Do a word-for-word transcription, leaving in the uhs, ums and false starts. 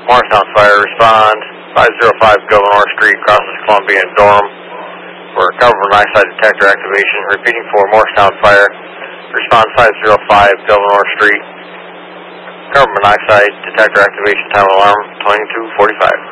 Morristown Fire, respond five oh five Governor Street, crosses Columbia and Durham for carbon monoxide detector activation. Repeating for Morristown Fire, respond five oh five Governor Street, carbon monoxide detector activation, time of alarm twenty-two forty-five.